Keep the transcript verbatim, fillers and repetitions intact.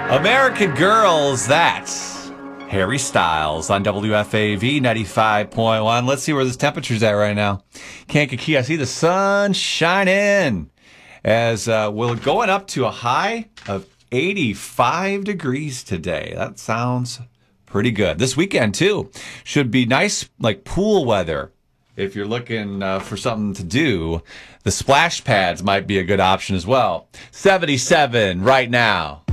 American Girls, that's Harry Styles on W F A V ninety-five point one. Let's see where this temperature's at right now. Kankakee, I see the sun shining as uh, we're going up to a high of eighty-five degrees today. That sounds pretty good. This weekend, too, should be nice, like pool weather. If you're looking uh, for something to do, the splash pads might be a good option as well. seventy-seven right now.